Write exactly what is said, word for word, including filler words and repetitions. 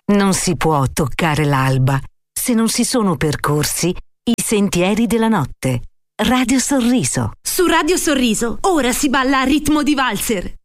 Non si può toccare l'alba se non si sono percorsi i sentieri della notte. Radio Sorriso. Su Radio Sorriso, ora si balla a ritmo di valzer.